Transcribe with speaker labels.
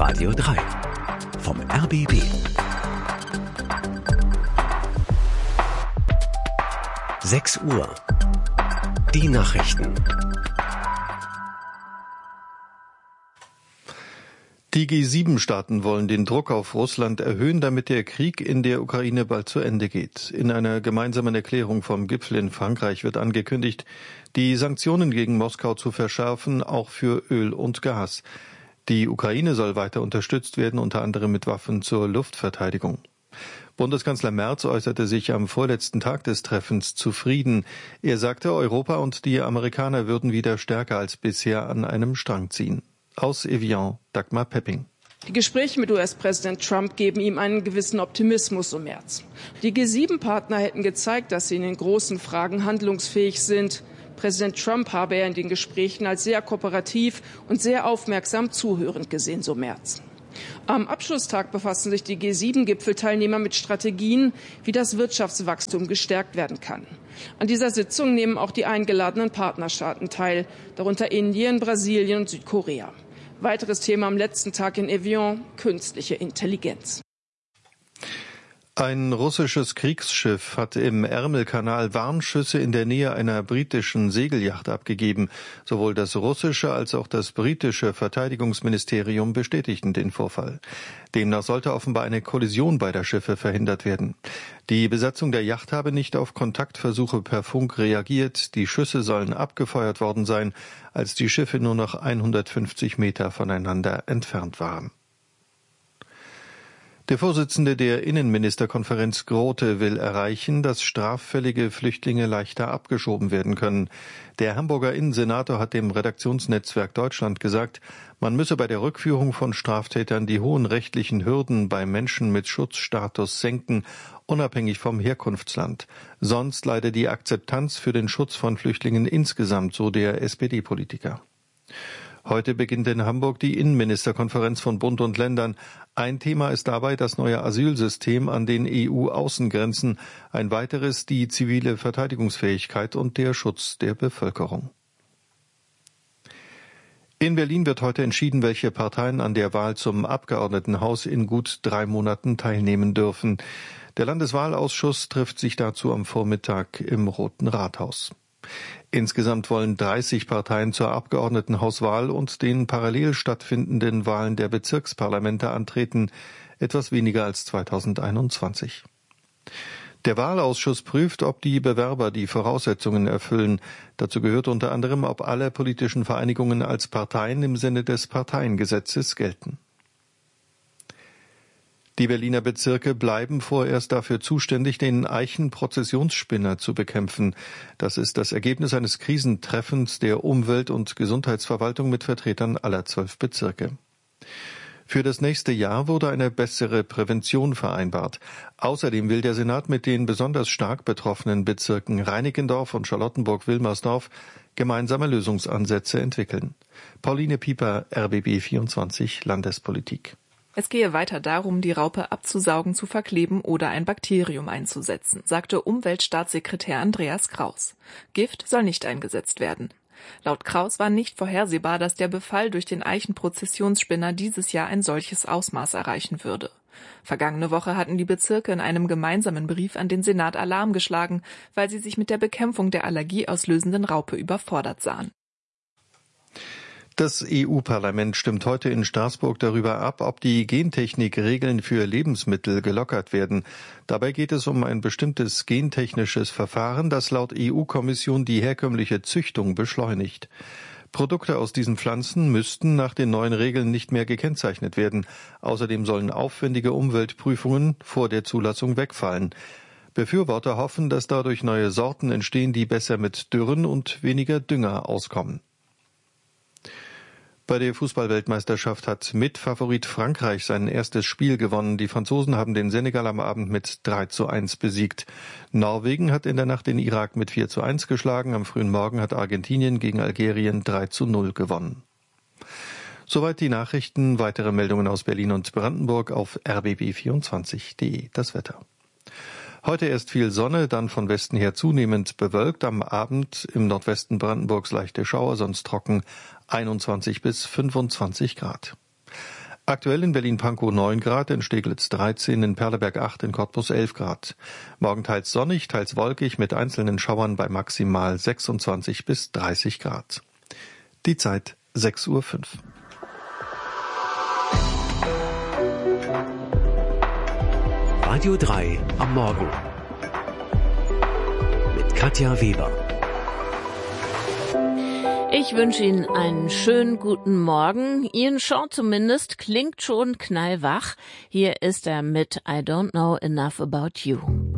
Speaker 1: Radio 3 vom RBB. Sechs Uhr. Die Nachrichten.
Speaker 2: Die G7-Staaten wollen den Druck auf Russland erhöhen, damit der Krieg in der Ukraine bald zu Ende geht. In einer gemeinsamen Erklärung vom Gipfel in Frankreich wird angekündigt, die Sanktionen gegen Moskau zu verschärfen, auch für Öl und Gas. Die Ukraine soll weiter unterstützt werden, unter anderem mit Waffen zur Luftverteidigung. Bundeskanzler Merz äußerte sich am vorletzten Tag des Treffens zufrieden. Er sagte, Europa und die Amerikaner würden wieder stärker als bisher an einem Strang ziehen. Aus Evian, Dagmar Pepping.
Speaker 3: Die Gespräche mit US-Präsident Trump geben ihm einen gewissen Optimismus um März. Die G7-Partner hätten gezeigt, dass sie in den großen Fragen handlungsfähig sind. Präsident Trump habe er in den Gesprächen als sehr kooperativ und sehr aufmerksam zuhörend gesehen, so Merz. Am Abschlusstag befassen sich die G7-Gipfelteilnehmer mit Strategien, wie das Wirtschaftswachstum gestärkt werden kann. An dieser Sitzung nehmen auch die eingeladenen Partnerstaaten teil, darunter Indien, Brasilien und Südkorea. Weiteres Thema am letzten Tag in Evian: künstliche Intelligenz.
Speaker 2: Ein russisches Kriegsschiff hat im Ärmelkanal Warnschüsse in der Nähe einer britischen Segelyacht abgegeben. Sowohl das russische als auch das britische Verteidigungsministerium bestätigten den Vorfall. Demnach sollte offenbar eine Kollision beider Schiffe verhindert werden. Die Besatzung der Yacht habe nicht auf Kontaktversuche per Funk reagiert. Die Schüsse sollen abgefeuert worden sein, als die Schiffe nur noch 150 Meter voneinander entfernt waren. Der Vorsitzende der Innenministerkonferenz Grote will erreichen, dass straffällige Flüchtlinge leichter abgeschoben werden können. Der Hamburger Innensenator hat dem Redaktionsnetzwerk Deutschland gesagt, man müsse bei der Rückführung von Straftätern die hohen rechtlichen Hürden bei Menschen mit Schutzstatus senken, unabhängig vom Herkunftsland. Sonst leide die Akzeptanz für den Schutz von Flüchtlingen insgesamt, so der SPD-Politiker. Heute beginnt in Hamburg die Innenministerkonferenz von Bund und Ländern. Ein Thema ist dabei das neue Asylsystem an den EU-Außengrenzen, ein weiteres die zivile Verteidigungsfähigkeit und der Schutz der Bevölkerung. In Berlin wird heute entschieden, welche Parteien an der Wahl zum Abgeordnetenhaus in gut 3 Monaten teilnehmen dürfen. Der Landeswahlausschuss trifft sich dazu am Vormittag im Roten Rathaus. Insgesamt wollen 30 Parteien zur Abgeordnetenhauswahl und den parallel stattfindenden Wahlen der Bezirksparlamente antreten, etwas weniger als 2021. Der Wahlausschuss prüft, ob die Bewerber die Voraussetzungen erfüllen. Dazu gehört unter anderem, ob alle politischen Vereinigungen als Parteien im Sinne des Parteiengesetzes gelten. Die Berliner Bezirke bleiben vorerst dafür zuständig, den Eichenprozessionsspinner zu bekämpfen. Das ist das Ergebnis eines Krisentreffens der Umwelt- und Gesundheitsverwaltung mit Vertretern aller 12 Bezirke. Für das nächste Jahr wurde eine bessere Prävention vereinbart. Außerdem will der Senat mit den besonders stark betroffenen Bezirken Reinickendorf und Charlottenburg-Wilmersdorf gemeinsame Lösungsansätze entwickeln. Pauline Pieper, RBB 24 Landespolitik.
Speaker 4: Es gehe weiter darum, die Raupe abzusaugen, zu verkleben oder ein Bakterium einzusetzen, sagte Umweltstaatssekretär Andreas Kraus. Gift soll nicht eingesetzt werden. Laut Kraus war nicht vorhersehbar, dass der Befall durch den Eichenprozessionsspinner dieses Jahr ein solches Ausmaß erreichen würde. Vergangene Woche hatten die Bezirke in einem gemeinsamen Brief an den Senat Alarm geschlagen, weil sie sich mit der Bekämpfung der allergieauslösenden Raupe überfordert sahen.
Speaker 2: Das EU-Parlament stimmt heute in Straßburg darüber ab, ob die Gentechnik-Regeln für Lebensmittel gelockert werden. Dabei geht es um ein bestimmtes gentechnisches Verfahren, das laut EU-Kommission die herkömmliche Züchtung beschleunigt. Produkte aus diesen Pflanzen müssten nach den neuen Regeln nicht mehr gekennzeichnet werden. Außerdem sollen aufwendige Umweltprüfungen vor der Zulassung wegfallen. Befürworter hoffen, dass dadurch neue Sorten entstehen, die besser mit Dürren und weniger Dünger auskommen. Bei der Fußball-Weltmeisterschaft hat Mitfavorit Frankreich sein erstes Spiel gewonnen. Die Franzosen haben den Senegal am Abend mit 3:1 besiegt. Norwegen hat in der Nacht den Irak mit 4:1 geschlagen. Am frühen Morgen hat Argentinien gegen Algerien 3:0 gewonnen. Soweit die Nachrichten. Weitere Meldungen aus Berlin und Brandenburg auf rbb24.de. Das Wetter. Heute erst viel Sonne, dann von Westen her zunehmend bewölkt. Am Abend im Nordwesten Brandenburgs leichte Schauer, sonst trocken, 21 bis 25 Grad. Aktuell in Berlin-Pankow 9 Grad, in Steglitz 13, in Perleberg 8, in Cottbus 11 Grad. Morgen teils sonnig, teils wolkig mit einzelnen Schauern bei maximal 26 bis 30 Grad. Die Zeit 6:05 Uhr.
Speaker 1: Radio 3 am Morgen mit Katja Weber.
Speaker 5: Ich wünsche Ihnen einen schönen guten Morgen. Ian Shaw zumindest klingt schon knallwach. Hier ist er mit I Don't Know Enough About You.